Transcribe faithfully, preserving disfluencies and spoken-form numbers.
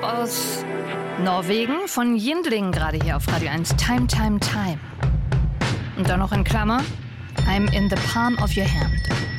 aus Norwegen von Yndling, gerade hier auf Radio eins. Time, Time, Time. Und dann noch in Klammer, I'm in the palm of your hand.